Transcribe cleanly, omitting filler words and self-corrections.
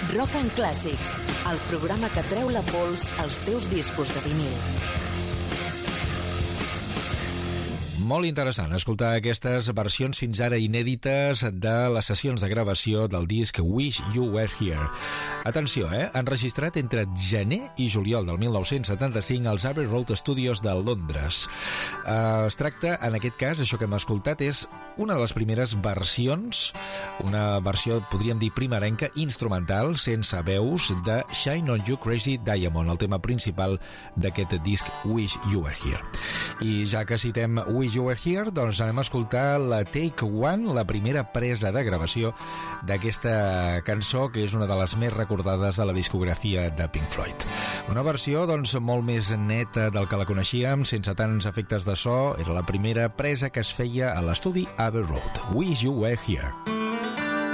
Rock and Clàssics, el programa que treu la pols als teus discos de vinil. Molt interessant escoltar aquestes versions fins ara inèdites de les sessions de gravació del disc Wish You Were Here. Atenció, enregistrat entre gener i juliol del 1975 als Abbey Road Studios de Londres. Es tracta, en aquest cas, això que hem escoltat és una de les primeres versions, una versió, podríem dir, primerenca, instrumental, sense veus, de Shine On You Crazy Diamond, el tema principal d'aquest disc Wish You Were Here. I ja que citem Wish You Were Here, doncs anem a escoltar la Take One, la primera presa de gravació d'aquesta cançó, que és una de les més recordades de la discografia de Pink Floyd. Una versió, doncs, molt més neta del que la coneixíem, sense tants efectes de so. Era la primera presa que es feia a l'estudi Abbey Road. Wish You Were Here.